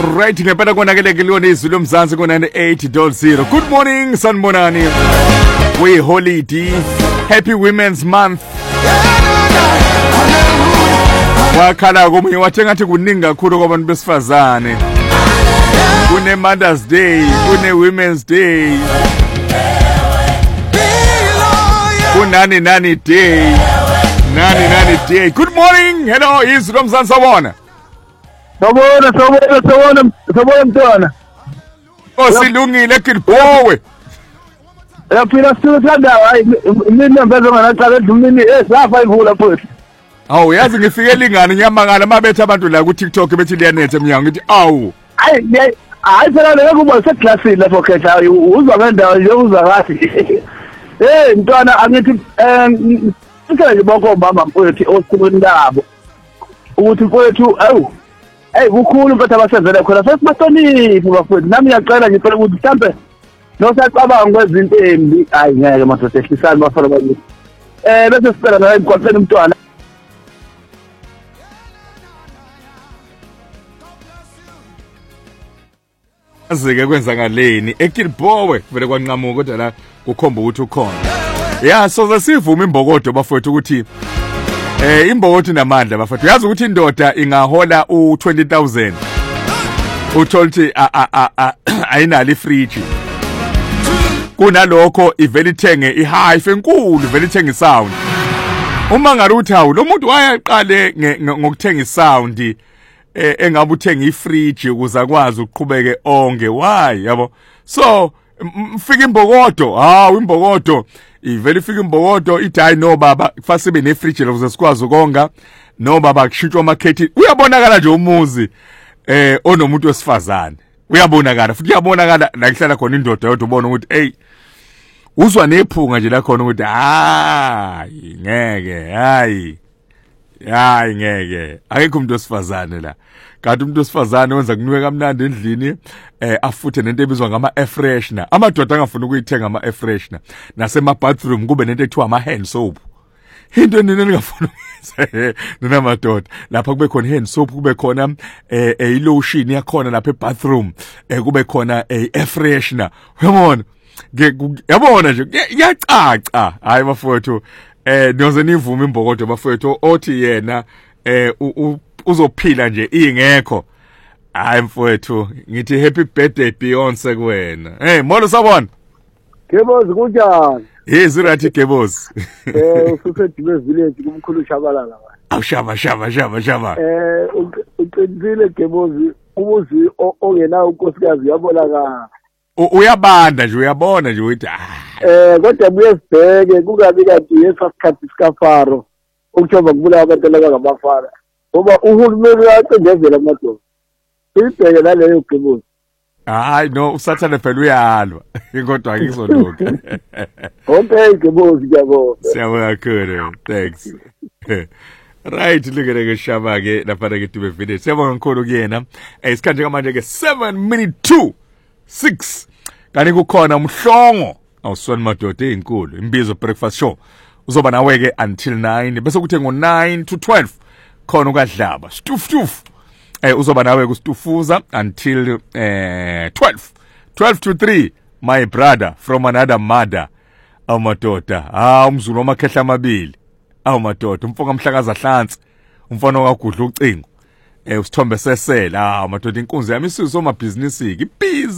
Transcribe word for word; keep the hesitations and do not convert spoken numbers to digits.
Right, ngempela konakele kulona izulu mzansi ku ninety-eight point zero. Good morning sanibonani. We holiday. Happy Women's Month. Wakhala komunye wathi ngathi kuningi kakhulu kwabantu besifazane. Kune Mother's Day, kune Women's Day. Kunani nani day. Nani nani day. Good morning. Hello, izulu mzansi sawona. Sabona sabona sabona sabona mntwana. Osilungile kilibowe. Yaphila sithanda hayi mina mbezo nganaxaka edlumini esafa ivula futhi. Awu yazi ngifike lingane nyamangala mabethe abantu la ku TikTok bethi liyanethe emnyango ngithi awu. Hayi hayi phela leke kuba seclassini lapho khetha uzwa ngendawo nje uzwa kathi. Eh mntwana angithi eh sike bonke mama mfowethu osikhuluni labo. Ukuthi mfowethu awu hey kukhulu mfethu abasenzele khona sesibahloniphi bafowethu nami ngiyacela nje phela ukuthi mhlambe nosacabanga kwezinto embi hayi ngeke madoda ehlisani bafana bakithi eh bese sicela naye emgwaqeni umntwana azike kwenza ngaleni ekilibowe vele kwanqamuka kodwa la kukhomba ukuthi ukhona yeah so zasivuma imbokodo bafowethu ukuthi eh imbokodo namandla bafowethu yazi ukuthi indoda ingahola u twenty thousand utholthi ayinali ifridge kunalokho ivele ithenge i-hive enkulu ivele ithenge isound uma ngabe uthi hawu lo muntu wayaqale ngokuthenga isound eh engabe uthenga ifridge ukuze akwazi ukuqhubeke onge why yabo so mfika imbokodo hawu imbokodo ivele ifika imbokodo ithi hayi no baba kufanele sibe nefridge ukuze sikwazi ukonga no baba kushintshwa amakhethi uyabonakala nje umuzi eh onomuntu wesifazane uyabonakala futhi uyabonakala la kuhlala khona indoda yodwa ubona ukuthi hey uzwa nephunga nje la khona ukuthi hayi ngeke hayi hayi ngeke akekho umuntu wesifazane la kanti umuntu wesifazane wenza kunuke kamnandi endlini eh afuthe nento ebizwa ngama air freshener amadoda angafuna ukuyithenga ama air freshener nasema bathroom kube nento ethiwa ama hand soap into nini ngafuna ukwenza nina madoda lapha kube khona hand soap kube khona eh ilotion yakhona lapha ebathroom eh kube khona air freshener uyabona yabona nje iyacaca hayi bafowethu eh niyoze nivume imbokodo bafowethu othi yena eh uzophila nje ingekho hayi mfowethu ngithi happy birthday Beyonce kuwena hey molo sabona Gebozi kunjani Yes urathi Gebozi eh ususedile village kumkhulu Shabalala awushaba shaba shaba shaba eh uqinisile Gebozi umuzi ongena unkosikazi uyabonakala uyabanda nje uyabona nje uthi eh kodwa buye sibheke kungabi kanti yesasikhathi sikafaro ukujoba kubula abantu labangabafana ngoba uhulumeni uyacindezela amadoda ibheke naleyo Gebozi hayi no usathane phela uyalwa kodwa akizolunga okay Gebozi ngiyabona siyabonga kakhulu thanks right lukele ke shaba ke lapha ke tibe video siyabonga kakhulu kuyena isikhathi kamanje ke seven minute to six kanti kukhona umhlongo awusona madoda ezinkulu imbizo breakfast show uzoba nawe ke until nine bese kuthi ngo nine to twelve khona ukadlaba stuf stuf eh uzoba nawe kustufuza until eh twelve twelve to three my brother from another mother awu madoda ah umzulu wamakhehla amabili awu madoda umfoka mhlakaza hlansi umfana wakugudla ucingo eh usithombe sesela ah madoda inkunzi yami isizwe somabhizinisi ke